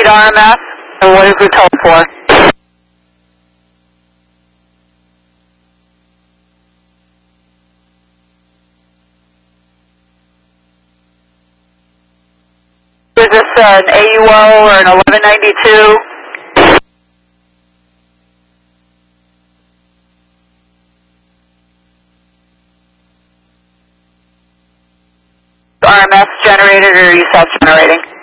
read RMS, and what is the code for? Is this an AUO or an 1192? RMS generated or are you self-generating?